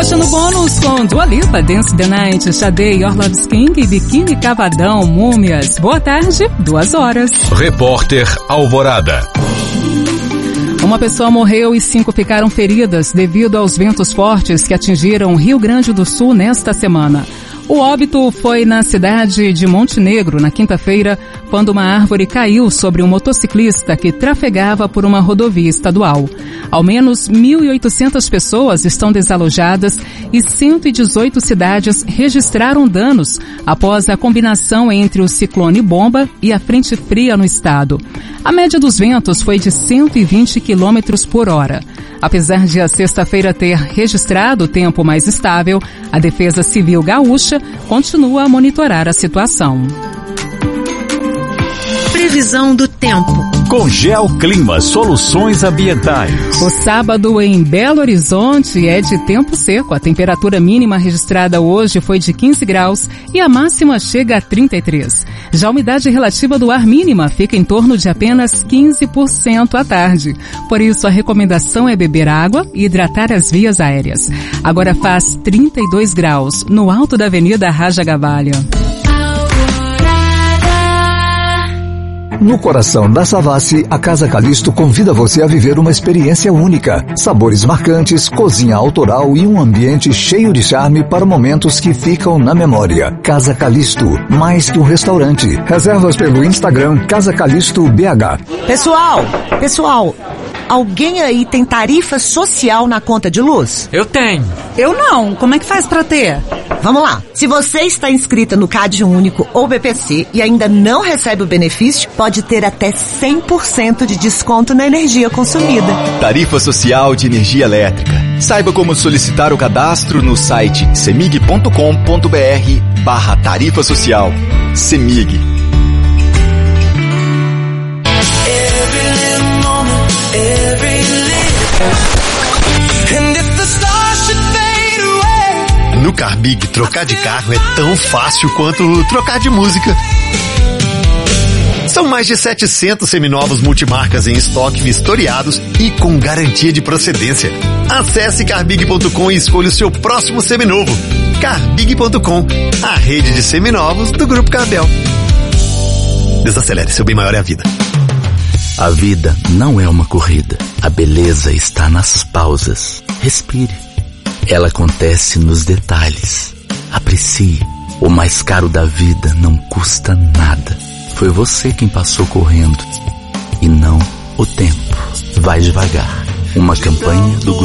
Fecha no bônus com Dua Lipa, Dance the Night, Xadê, Your Love's King, Biquíni Cavadão, Múmias. Boa tarde, 2 horas. Repórter Alvorada. Uma pessoa morreu e 5 ficaram feridas devido aos ventos fortes que atingiram Rio Grande do Sul nesta semana. O óbito foi na cidade de Montenegro, na quinta-feira, quando uma árvore caiu sobre um motociclista que trafegava por uma rodovia estadual. Ao menos 1.800 pessoas estão desalojadas e 118 cidades registraram danos após a combinação entre o ciclone bomba e a frente fria no estado. A média dos ventos foi de 120 km por hora. Apesar de a sexta-feira ter registrado tempo mais estável, a Defesa Civil Gaúcha continua a monitorar a situação. Previsão do tempo. Com Geoclima Soluções Ambientais. O sábado em Belo Horizonte é de tempo seco. A temperatura mínima registrada hoje foi de 15 graus e a máxima chega a 33. Já a umidade relativa do ar mínima fica em torno de apenas 15% à tarde. Por isso, a recomendação é beber água e hidratar as vias aéreas. Agora faz 32 graus no alto da Avenida Raja Gavalha. No coração da Savassi, a Casa Calisto convida você a viver uma experiência única. Sabores marcantes, cozinha autoral e um ambiente cheio de charme para momentos que ficam na memória. Casa Calisto, mais que um restaurante. Reservas pelo Instagram Casa Calisto BH. Pessoal, alguém aí tem tarifa social na conta de luz? Eu tenho. Eu não. Como é que faz pra ter? Vamos lá. Se você está inscrita no CAD Único ou BPC e ainda não recebe o benefício, pode ter até 100% de desconto na energia consumida. Tarifa Social de Energia Elétrica. Saiba como solicitar o cadastro no site cemig.com.br/tarifa social. Cemig. No Carbig, trocar de carro é tão fácil quanto trocar de música. São mais de 700 seminovos multimarcas em estoque, vistoriados e com garantia de procedência. Acesse carbig.com e escolha o seu próximo seminovo. Carbig.com, a rede de seminovos do Grupo Carbel. Desacelere, seu bem maior é a vida. A vida não é uma corrida. A beleza está nas pausas. Respire. Ela acontece nos detalhes. Aprecie. O mais caro da vida não custa nada. Foi você quem passou correndo e não o tempo. Vai devagar. Uma campanha do Grupo